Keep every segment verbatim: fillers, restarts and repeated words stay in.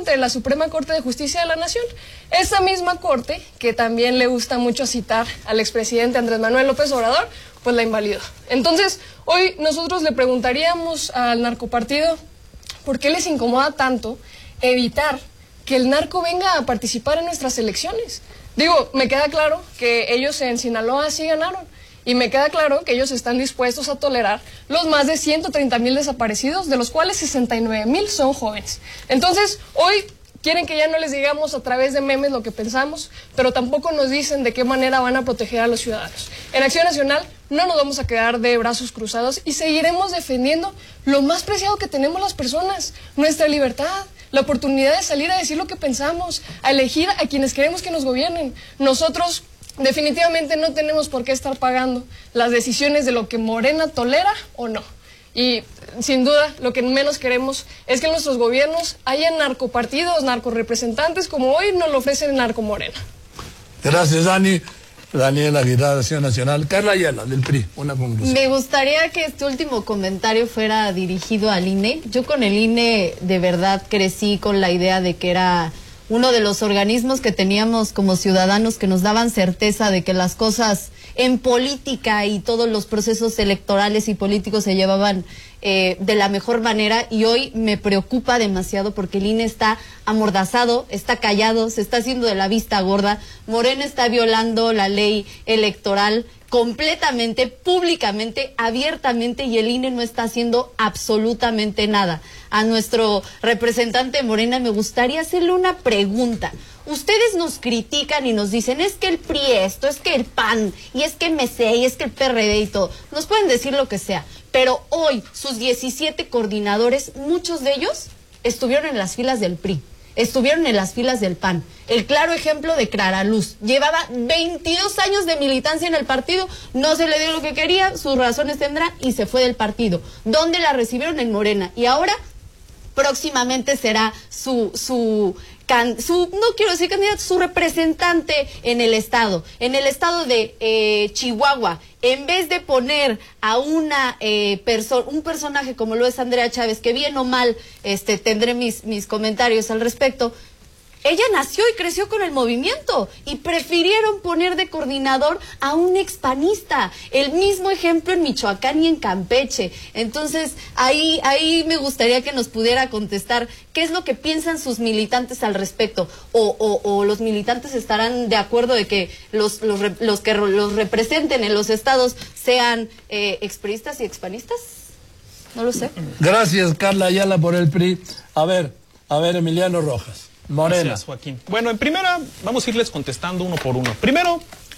entre la Suprema Corte de Justicia de la Nación. Esa misma corte, que también le gusta mucho citar al expresidente Andrés Manuel López Obrador, pues la invalidó. Entonces, hoy nosotros le preguntaríamos al narcopartido por qué les incomoda tanto evitar que el narco venga a participar en nuestras elecciones. Digo, me queda claro que ellos en Sinaloa sí ganaron, y me queda claro que ellos están dispuestos a tolerar los más de ciento treinta mil desaparecidos, de los cuales sesenta y nueve mil son jóvenes. Entonces, hoy quieren que ya no les digamos a través de memes lo que pensamos, pero tampoco nos dicen de qué manera van a proteger a los ciudadanos. En Acción Nacional no nos vamos a quedar de brazos cruzados y seguiremos defendiendo lo más preciado que tenemos las personas, nuestra libertad, la oportunidad de salir a decir lo que pensamos, a elegir a quienes queremos que nos gobiernen. Nosotros definitivamente no tenemos por qué estar pagando las decisiones de lo que Morena tolera o no. Y sin duda lo que menos queremos es que en nuestros gobiernos haya narcopartidos, narcorepresentantes como hoy nos lo ofrecen Narco Morena. Gracias, Dani. Daniela Aguilar, Acción Nacional. Carla Ayala, del P R I, una conclusión. Me gustaría que este último comentario fuera dirigido al I N E. Yo con el I N E de verdad crecí con la idea de que era uno de los organismos que teníamos como ciudadanos que nos daban certeza de que las cosas en política y todos los procesos electorales y políticos se llevaban eh, de la mejor manera, y hoy me preocupa demasiado porque el I N E está amordazado, está callado, se está haciendo de la vista gorda. Morena está violando la ley electoral completamente, públicamente, abiertamente, y el I N E no está haciendo absolutamente nada. A nuestro representante Morena me gustaría hacerle una pregunta. Ustedes nos critican y nos dicen, es que el P R I esto, es que el P A N, y es que M C, y es que el P R D y todo. Nos pueden decir lo que sea, pero hoy sus diecisiete coordinadores, muchos de ellos estuvieron en las filas del P R I. Estuvieron en las filas del P A N. El claro ejemplo de Clara Luz. Llevaba veintidós años de militancia en el partido, no se le dio lo que quería, sus razones tendrá, y se fue del partido. ¿Dónde la recibieron? En Morena. Y ahora, próximamente será su, su, can, su no quiero decir candidato, su representante en el estado. En el estado de eh, Chihuahua, en vez de poner a una eh, perso un personaje como lo es Andrea Chávez, que bien o mal este, tendré mis, mis comentarios al respecto, ella nació y creció con el movimiento y prefirieron poner de coordinador a un expanista. El mismo ejemplo en Michoacán y en Campeche. Entonces, ahí, ahí me gustaría que nos pudiera contestar qué es lo que piensan sus militantes al respecto. O, o, o los militantes estarán de acuerdo de que los, los, los que los representen en los estados sean eh, expriistas y expanistas. No lo sé. Gracias, Carla Ayala, por el P R I. A ver, a ver, Emiliano Rojas. Morena. Gracias, Joaquín. Bueno, en primera, vamos a irles contestando uno por uno. Primero,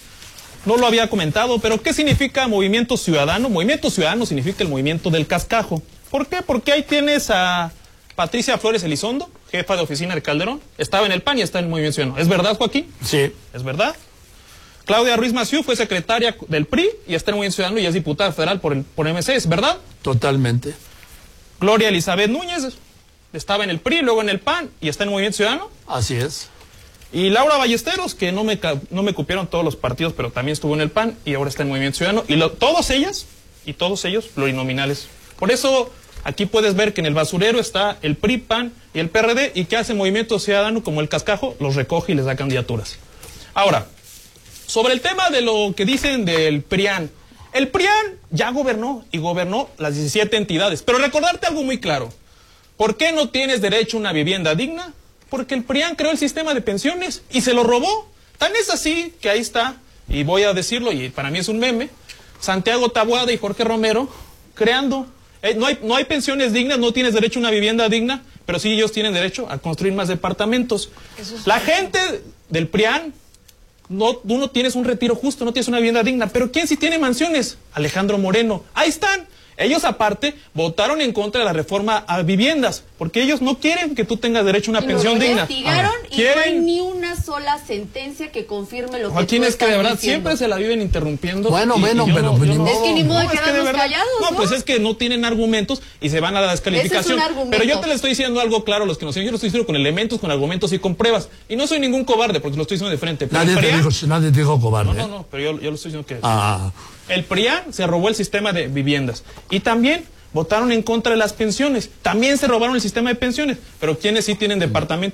no lo había comentado, pero ¿qué significa Movimiento Ciudadano? Movimiento Ciudadano significa el movimiento del cascajo. ¿Por qué? Porque ahí tienes a Patricia Flores Elizondo, jefa de oficina de Calderón. Estaba en el P A N y está en el Movimiento Ciudadano. ¿Es verdad, Joaquín? Sí. ¿Es verdad? Claudia Ruiz Massieu fue secretaria del P R I y está en el Movimiento Ciudadano y es diputada federal por el por M C, ¿es verdad? Totalmente. Gloria Elizabeth Núñez estaba en el P R I, luego en el P A N y está en el Movimiento Ciudadano. Así es. Y Laura Ballesteros, que no me, no me cupieron todos los partidos, pero también estuvo en el P A N y ahora está en el Movimiento Ciudadano. Y lo, todos ellas, y todos ellos, plurinominales. Por eso, aquí puedes ver que en el basurero está el P R I, P A N y el P R D, y que hace Movimiento Ciudadano como el cascajo, los recoge y les da candidaturas. Ahora, sobre el tema de lo que dicen del P R I A N. El P R I A N ya gobernó, y gobernó las diecisiete entidades. Pero recordarte algo muy claro. ¿Por qué no tienes derecho a una vivienda digna? Porque el P R I A N creó el sistema de pensiones y se lo robó. Tan es así que ahí está, y voy a decirlo, y para mí es un meme, Santiago Taboada y Jorge Romero creando. Eh, no hay, no hay pensiones dignas, no tienes derecho a una vivienda digna, pero sí ellos tienen derecho a construir más departamentos. La gente del P R I A N, no, tú no tienes un retiro justo, no tienes una vivienda digna, pero ¿quién sí tiene mansiones? Alejandro Moreno. Ahí están. Ellos, aparte, votaron en contra de la reforma a viviendas, porque ellos no quieren que tú tengas derecho a una y pensión digna. Investigaron y ¿Quieren? no hay ni una sola sentencia que confirme lo que Joaquín, tú es que de verdad diciendo. siempre se la viven interrumpiendo. Bueno, y, bueno, y pero no, ni no, modo. Es que ni modo de no, es que quedarnos de verdad, callados, no, ¿no? pues es que no tienen argumentos y se van a la descalificación. Ese es un argumento. Pero yo te le estoy diciendo algo claro a los que nos siguen. Yo lo estoy diciendo con elementos, con argumentos y con pruebas. Y no soy ningún cobarde, porque lo estoy diciendo de frente. Pero Nadie el te, P R I A N, dijo, nadie te dijo cobarde. no, no, no, pero yo, yo lo estoy diciendo que... Ah. El P R I A N se robó el sistema de viviendas. Y también votaron en contra de las pensiones. También se robaron el sistema de pensiones. Pero ¿quiénes sí tienen departamentos?